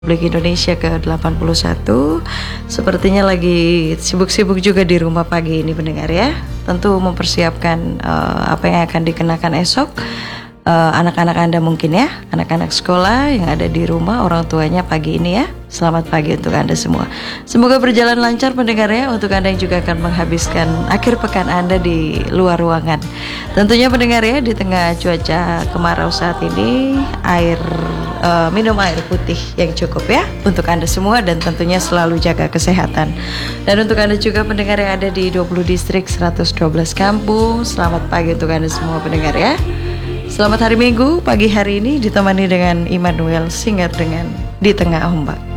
Republik Indonesia ke-81. Sepertinya lagi sibuk-sibuk juga di rumah pagi ini pendengar ya. Tentu mempersiapkan apa yang akan dikenakan esok. Anak-anak Anda mungkin ya, anak-anak sekolah yang ada di rumah, orang tuanya pagi ini ya. Selamat pagi untuk Anda semua. Semoga berjalan lancar pendengar ya, untuk Anda yang juga akan menghabiskan akhir pekan Anda di luar ruangan. Tentunya pendengar ya, di tengah cuaca kemarau saat ini, minum air putih yang cukup ya untuk Anda semua, dan tentunya selalu jaga kesehatan. Dan untuk Anda juga pendengar yang ada di 20 distrik 112 kampung, selamat pagi untuk Anda semua pendengar ya. Selamat hari Minggu, pagi hari ini ditemani dengan Immanuel Singer dengan Di Tengah Ombak.